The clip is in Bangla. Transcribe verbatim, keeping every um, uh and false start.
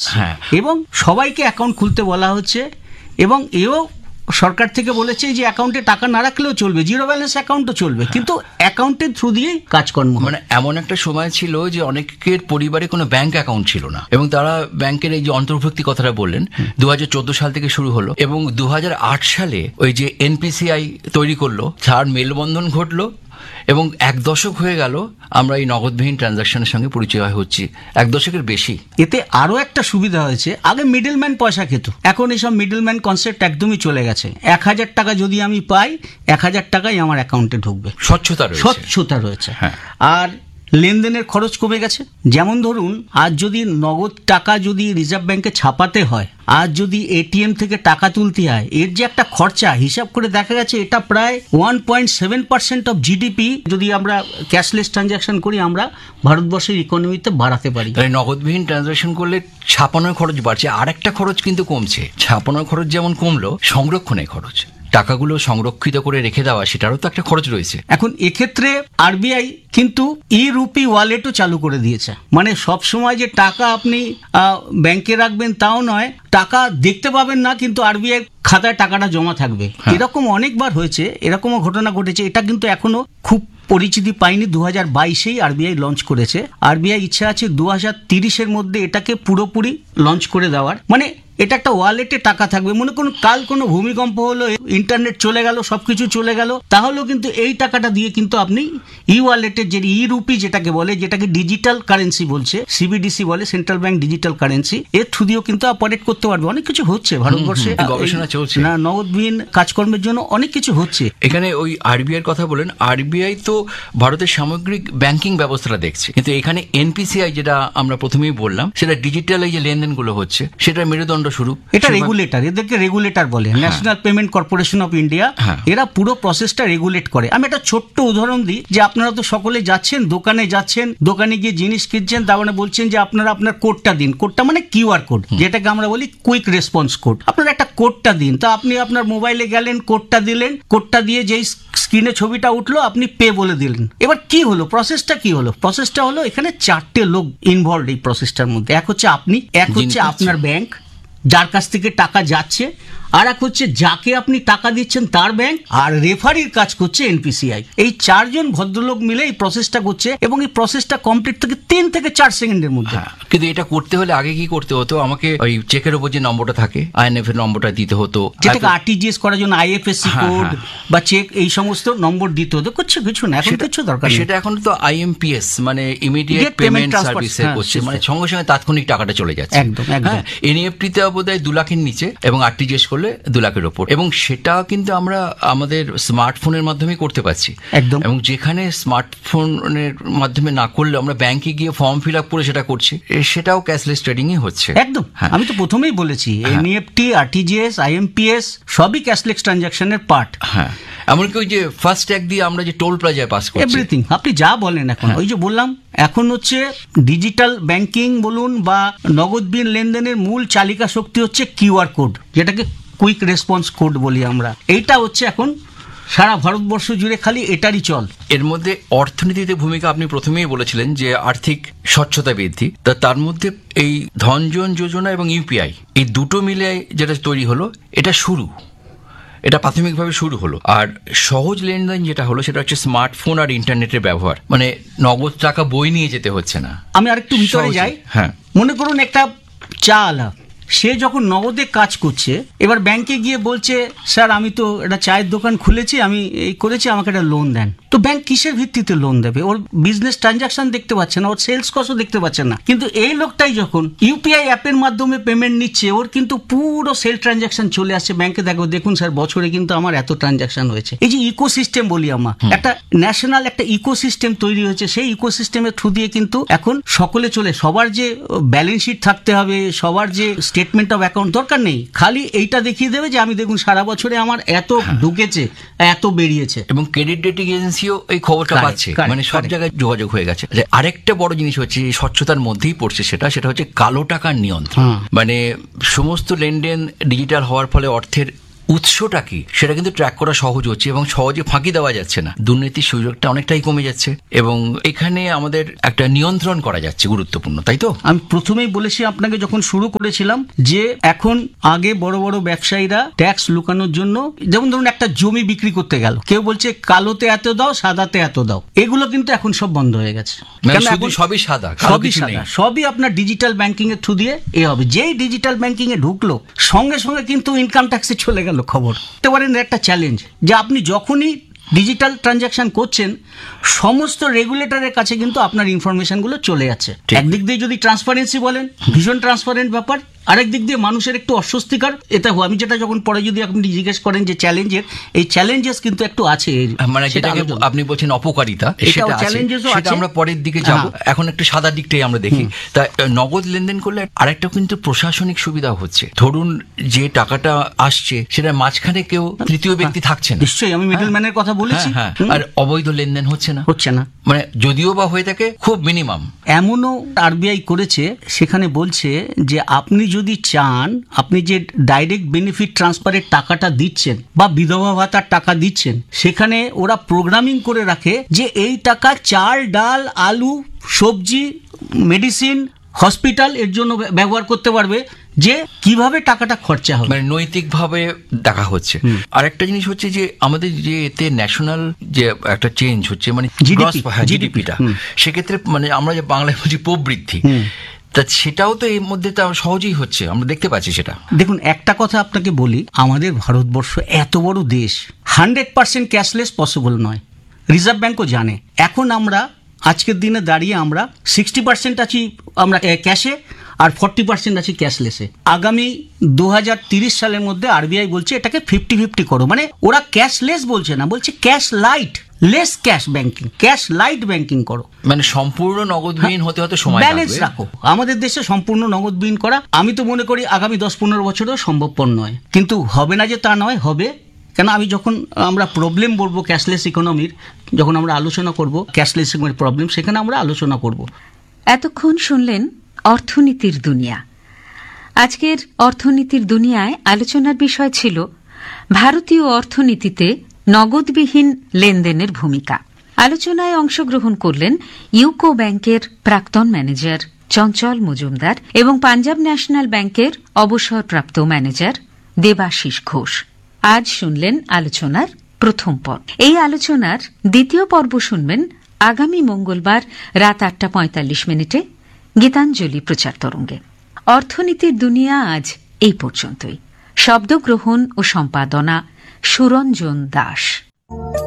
আসছে, এবং সবাইকে অ্যাকাউন্ট খুলতে বলা হচ্ছে, এবং এও সরকার থেকে বলেছে যে অ্যাকাউন্টে টাকা না রাখলেও চলবে, জিরো ব্যালেন্স অ্যাকাউন্টও চলবে, কিন্তু অ্যাকাউন্টের থ্রু দিয়েই কাজকর্ম। মানে এমন একটা সময় ছিল যে অনেকের পরিবারে কোনো ব্যাংক অ্যাকাউন্ট ছিল না, এবং তারা ব্যাংকের এই যে অন্তর্ভুক্তি কথাটা বললেন দু হাজার চোদ্দ সাল থেকে শুরু হলো, এবং দু হাজার আট সালে ওই যে এনপিসিআই তৈরি করলো, তার মেলবন্ধন ঘটলো, এবং এক দশক হয়ে গেল আমরা এই নগদবিহীন ট্রানজাকশনের সঙ্গে পরিচয় হচ্ছি, এক দশকের বেশি। এতে আরো একটা সুবিধা হয়েছে, আগে মিডলম্যান পয়সা খেত, এখন এইসব মিডলম্যান কনসেপ্ট একদমই চলে গেছে। এক হাজার টাকা যদি আমি পাই, এক হাজার টাকাই আমার অ্যাকাউন্টে ঢুকবে, স্বচ্ছতা রয়েছে, স্বচ্ছতা রয়েছে। আর লেনদেনের খরচ কমে গেছে। যেমন ধরুন, আজ যদি নগদ টাকা যদি রিজার্ভ ব্যাংকে ছাপাতে হয়, আজ যদি এটিএম থেকে টাকা তুলতে হয়, এর যে একটা খরচা হিসাব করে দেখা গেছে এটা প্রায় one point seven percent of GDP যদি আমরা ক্যাশলেস ট্রানজাকশন করি আমরা ভারতবর্ষের ইকোনমিতে বাড়াতে পারি। তাই নগদবিহীন ট্রানজাকশন করলে ছাপানোর খরচ বাড়ছে, আর একটা খরচ কিন্তু কমছে। ছাপানোর খরচ যেমন কমলো, সংরক্ষণের খরচ, টাকাগুলো সংরক্ষিত করে রেখে দেওয়া, সেটারও তো একটা খরচ রয়েছে। এখন এক্ষেত্রে আরবিআই কিন্তু ই রুপি ওয়ালেটও চালু করে দিয়েছে, মানে সব সময় যে টাকা আপনি ব্যাংকে রাখবেন তাও নয়, টাকা দেখতে পাবেন না কিন্তু আরবিআই খাতায় টাকাটা জমা থাকবে। এরকম অনেকবার হয়েছে, এরকমও ঘটনা ঘটেছে। এটা কিন্তু এখনো খুব পরিচিতি পাইনি, দু হাজার বাইশেই আরবিআই লঞ্চ করেছে। আরবিআই ইচ্ছা আছে দু হাজার তিরিশের মধ্যে এটাকে পুরোপুরি লঞ্চ করে দেওয়ার, মানে এটা একটা ওয়ালেটে টাকা থাকবে। মনে করুন কাল কোনো ভূমিকম্প হলো, ইন্টারনেট চলে গেল, সবকিছু চলে গেল, তাহলেও কিন্তু এই টাকাটা দিয়ে কিন্তু আপনি ই ওয়ালেটের যে ই রুপি যেটাকে বলে, যেটাকে ডিজিটাল কারেন্সি বলছে, সিবিডিসি বলে, সেন্ট্রাল ব্যাংক ডিজিটাল কারেন্সি, এর থ্রু দিয়েও কিন্তু অপারেট করতে পারবে। অনেক কিছু হচ্ছে ভারতবর্ষে, গবেষণা চলছে না নগদবিহীন কাজকর্মের জন্য অনেক কিছু হচ্ছে। এখানে ওই আরবিআই এর কথা বলেন, আরবিআই তো ভারতের সামগ্রিক ব্যাংকিং ব্যবস্থাটা দেখছে, কিন্তু এখানে এনপিসিআই যেটা আমরা প্রথমেই বললাম, সেটা ডিজিটাল এই যে লেনদেনগুলো হচ্ছে সেটা মেরুদণ্ড স্বরূপ। এটা রেগুলেটর, এদেরকে রেগুলেটর বলে, national payment corporation of India, এরা পুরো প্রসেসটা রেগুলেট করে। আমি একটা ছোট্ট উদাহরণ দিই, যে আপনারা তো সকলে যাচ্ছেন দোকানে, যাচ্ছেন দোকানে গিয়ে জিনিস কিনছেন, তার মানে বলছেন যে আপনারা আপনার কোডটা দিন, কোডটা মানে কিউআর কোড, যেটাকে আমরা বলি কুইক রেসপন্স কোড, আপনারা একটা কোডটা দিন। তা আপনি আপনার মোবাইলে গেলেন, কোডটা দিলেন, কোডটা দিয়ে যেই স্ক্রিনে ছবিটা উঠলো আপনি পে বলে দিলেন। এবার কি হলো, প্রসেসটা কি হলো? প্রসেসটা হলো এখানে চারটে লোক ইনভলভ এই প্রসেসটার মধ্যে। এক হচ্ছে আপনি, এক হচ্ছে আপনার ব্যাংক যার কাছ থেকে টাকা যাচ্ছে, আর এক হচ্ছে যাকে আপনি টাকা দিচ্ছেন তার ব্যাংক, আর রেফারির কাজ করছে এনপিসিআই। এই চারজন ভদ্রলোক মিলে এই প্রসেসটা করছে, এবং এই প্রসেসটা কমপ্লিট থেকে তিন থেকে চার সেকেন্ডের মধ্যে। কিন্তু এটা করতে হলে আগে কি করতে হতো? আমাকে ওই চেকের উপর যে নম্বরটা থাকে, আইএনএফ এর নম্বরটা দিতে হতো, যেটাকে আরটিজিএস করার জন্য আইএফএসসি কোড বা চেক এই সমস্ত নম্বর দিতে হতো। করছে কিছু না, এখন কিছু দরকার। সেটা এখন তো আইএমপিএস মানে ইমিডিয়েট পেমেন্ট সার্ভিসে করছে, মানে সঙ্গে সঙ্গে তাৎক্ষণিক টাকাটা চলে যাচ্ছে। একদম একদম। এনইএফটি তে বোধহয় দু লাখের নিচে, এবং আরটিজিএস করলে দু লাখের ওপর, এবং সেটা কিন্তু আমরা আমাদের স্মার্টফোনের মাধ্যমে করতে পারছি। একদম। এবং যেখানে স্মার্টফোনের মাধ্যমে না করলে আমরা ব্যাংকে গিয়ে ফর্ম ফিল আপ করে সেটা করছি, সেটাও ক্যাশলেস ট্রেডিংই হচ্ছে। একদম, আমি তো প্রথমেই বলেছি এনইএফটি, আরটিজিএস, আইএমপিএস সবই ক্যাশলেস ট্রানজাকশনের পার্ট। হ্যাঁ, এমনকি ওই যে ফার্স্ট ট্যাগ দিয়ে আমরা যে টোল প্লাজায় পাস করছি, এভরিথিং আপনি যা বলেন এখন, ওই যে বললাম এখন হচ্ছে ডিজিটাল ব্যাংকিং বলুন বা নগদবিহীন লেনদেনের মূল চালিকা শক্তি হচ্ছে কিউআর কোড, যেটাকে কুইক রেসপন্স কোড বলি আমরা। এইটা হচ্ছে এখন সারা ভারতবর্ষ জুড়ে খালি এটারই চল। এর মধ্যে অর্থনীতিতে ভূমিকা আপনি প্রথমেই বলেছিলেন যে আর্থিক স্বচ্ছতা বৃদ্ধি, তা তার মধ্যে এই ধনজন যোজনা এবং ইউপিআই এই দুটো মিলে যেটা তৈরি হলো, এটা শুরু, এটা প্রাথমিকভাবে শুরু হলো। আর সহজ লেনদেন যেটা হলো সেটা হচ্ছে স্মার্টফোন আর ইন্টারনেটের ব্যবহার, মানে নগদ টাকা বই নিয়ে যেতে হচ্ছে না। আমি আরেকটু ভিতরে যাই। হ্যাঁ, মনে করুন একটা চা আলা, সে যখন নগদে কাজ করছে, এবার ব্যাংকে গিয়ে বলছে স্যার আমি তো একটা চায়ের দোকান খুলেছি, আমি এই করেছি, আমাকে একটা লোন দেন। তো ব্যাংক কিসের ভিত্তিতে লোন দেবে? ওর বিজনেস ট্রানজাকশন দেখতে পাচ্ছে না, ওর সেলস কস্টও দেখতে পাচ্ছে না। কিন্তু এই লোকটাই যখন ইউপিআই অ্যাপের মাধ্যমে পেমেন্ট নিচ্ছে, ওর কিন্তু পুরো সেল ট্রানজাকশন চলে আসছে ব্যাংকে। দেখো দেখুন স্যার বছরে কিন্তু আমার এত ট্রানজাকশন হয়েছে। এই যে ইকোসিস্টেম বলি আমরা, একটা ন্যাশনাল একটা ইকোসিস্টেম তৈরি হয়েছে, সেই ইকোসিস্টেমের থ্রু দিয়ে কিন্তু এখন সকলে চলে। সবার যে ব্যালেন্স শিট থাকতে হবে, সবার যে স্টেটমেন্ট অফ অ্যাকাউন্ট দরকার নেই, খালি এইটা দেখিয়ে দেবে যে আমি দেখুন সারা বছরে আমার এত ঢুকেছে, এত বেরিয়েছে। এবং ক্রেডিট রেটিং এজেন্সিও এই খবরটা পাচ্ছে, মানে সব জায়গায় যোগাযোগ হয়ে গেছে। আরেকটা বড় জিনিস হচ্ছে স্বচ্ছতার মধ্যেই পড়ছে, সেটা সেটা হচ্ছে কালো টাকার নিয়ন্ত্রণ। মানে সমস্ত লেনদেন ডিজিটাল হওয়ার ফলে অর্থের উৎসটা কি সেটা কিন্তু ট্র্যাক করা সহজ হচ্ছে এবং সহজে ফাঁকি দেওয়া যাচ্ছে না, দুর্নীতির সুযোগটা অনেকটাই কমে যাচ্ছে এবং এখানে আমাদের একটা নিয়ন্ত্রণ করা যাচ্ছে, গুরুত্বপূর্ণ, তাই তো? আমি প্রথমেই বলেছি আপনাকে যখন শুরু করেছিলাম যে এখন আগে বড় বড় ব্যবসায়ীরা ট্যাক্স লুকানোর জন্য, যেমন ধরুন একটা জমি বিক্রি করতে গেল, কেউ বলছে কালোতে এত দাও, সাদাতে এত দাও, এগুলো কিন্তু এখন সব বন্ধ হয়ে গেছে। কেন এখন সবই সাদা, সবই সাদা, সবই আপনার ডিজিটাল ব্যাংকিং এর থ্রু দিয়ে এ হবে। যেই ডিজিটাল ব্যাংকিং এ ঢুকলো সঙ্গে সঙ্গে কিন্তু ইনকাম ট্যাক্সে চলে গেল খবর। বলতে পারেন একটা চ্যালেঞ্জ যে আপনি যখনই ডিজিটাল ট্রানজাকশন করছেন সমস্ত রেগুলেটরের কাছে কিন্তু আপনার ইনফরমেশনগুলো চলে যাচ্ছে। একদিক দিয়ে যদি ট্রান্সপারেন্সি বলেন, ভীষণ ট্রান্সপারেন্ট ব্যাপার, আরেক দিক দিয়ে মানুষের একটু অস্বস্তিকর। এটা আমি যেটা যখন পরে যদি আপনি জিজ্ঞেস করেন যে চ্যালেঞ্জের, এই চ্যালেঞ্জেস কিন্তু একটু আছে, মানে যেটাকে আপনি বলছেন অপকারিতা, সেটা আছে, সেটা আমরা পরের দিকে যাব। এখন একটু সাদা দিকটাই আমরা দেখি। তা নগদ লেনদেন করলে আরেকটা কিন্তু প্রশাসনিক সুবিধা হচ্ছে। ধরুন যে টাকাটা আসছে সেটা মাঝখানে কেউ তৃতীয় ব্যক্তি থাকছে না। নিশ্চয়ই, আমি মিডলম্যানের কথা বলেছি। আর অবৈধ লেনদেন হচ্ছে না, হচ্ছে না, মানে যদিও বা হয়ে থাকে খুব মিনিমাম। এমনও আরবিআই করেছে, সেখানে বলছে যে আপনি যদি চান, আপনি যে ডাইরেক্ট বেনিফিট ট্রান্সফারের টাকাটা দিচ্ছেন বা বিধবা ভাতার টাকা দিচ্ছেন, সেখানে ওরা প্রোগ্রামিং করে রাখে যে এই টাকা চাল, ডাল, আলু, সবজি, মেডিসিন, হসপিটাল এর জন্য ব্যবহার করতে পারবে, যে কিভাবে টাকাটা খরচা হবে, মানে নৈতিকভাবে দেখা হচ্ছে। আর একটা জিনিস হচ্ছে যে আমাদের যে এতে ন্যাশনাল যে একটা চেঞ্জ হচ্ছে, মানে জিডিপিটা, সেক্ষেত্রে মানে আমরা যে বাংলায় বলছি প্রবৃদ্ধি, তা সেটাও তো এর মধ্যে তো সহজেই হচ্ছে, আমরা দেখতে পাচ্ছি সেটা। দেখুন একটা কথা আপনাকে বলি, আমাদের ভারতবর্ষ এত বড় দেশ, হান্ড্রেড পার্সেন্ট ক্যাশলেস পসিবল নয়, রিজার্ভ ব্যাংকও জানে। এখন আমরা আজকের দিনে দাঁড়িয়ে আমরা সিক্সটি পার্সেন্ট আছি আমরা ক্যাশে আর ফর্টি পার্সেন্ট আছি ক্যাশলেসে। আগামী দু হাজার তিরিশ সালের মধ্যে আরবিআই বলছে এটাকে ফিফটি ফিফটি করো, মানে ওরা ক্যাশলেস বলছে না, বলছে cash light, less cash banking, cash light banking করো, মানে সম্পূর্ণ নগদবিহীন হতে হতে সময় ব্যালেন্স রাখো। আমাদের দেশে সম্পূর্ণ নগদবিহীন করা আমি তো মনে করি আগামী দশ পনেরো বছরেও সম্ভবপর নয়, কিন্তু হবে না যে তা নয়, হবে। কেন আমি যখন আমরা প্রবলেম বলবো ক্যাশলেস ইকোনমির, যখন আমরা আলোচনা করব ক্যাশলেস ইকোনমির প্রবলেম, সেখানে আমরা আলোচনা করব। এতক্ষণ শুনলেন অর্থনীতির দুনিয়া। আজকের অর্থনীতির দুনিয়ায় আলোচনার বিষয় ছিল ভারতীয় অর্থনীতিতে নগদবিহীন লেনদেনের ভূমিকা। আলোচনায় অংশগ্রহণ করলেন ইউকো ব্যাংকের প্রাক্তন ম্যানেজার চঞ্চল মজুমদার এবং পাঞ্জাব ন্যাশনাল ব্যাংকের অবসরপ্রাপ্ত ম্যানেজার দেবাশিস ঘোষ। আজ শুনলেন আলোচনার প্রথম পর্ব। এই আলোচনার দ্বিতীয় পর্ব শুনবেন আগামী মঙ্গলবার রাত আটটা পঁয়তাল্লিশ মিনিটে গীতাঞ্জলি প্রচার তরঙ্গে। অর্থনীতির দুনিয়া আজ এই পর্যন্তই। শব্দগ্রহণ ও সম্পাদনা সুরঞ্জন দাস।